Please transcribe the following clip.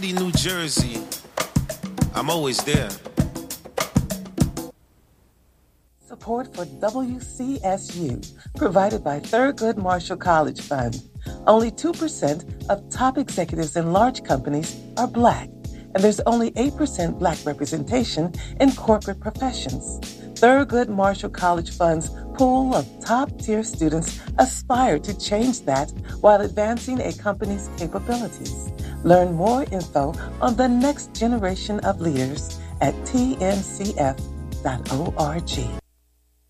New Jersey. I'm always there. Support for WCSU, provided by Thurgood Marshall College Fund. Only 2% of top executives in large companies are Black, and there's only 8% Black representation in corporate professions. Thurgood Marshall College Fund's pool of top-tier students aspire to change that while advancing a company's capabilities. Learn more info on the next generation of leaders at tncf.org.